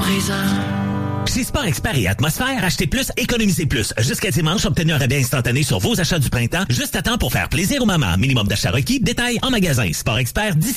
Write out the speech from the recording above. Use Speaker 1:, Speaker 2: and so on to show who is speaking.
Speaker 1: Chez Sport Expert et Atmosphère, achetez plus, économisez plus. Jusqu'à dimanche, obtenez un rabais instantané sur vos achats du printemps, juste à temps pour faire plaisir aux mamans. Minimum d'achat requis, détail en magasin. Sport Expert,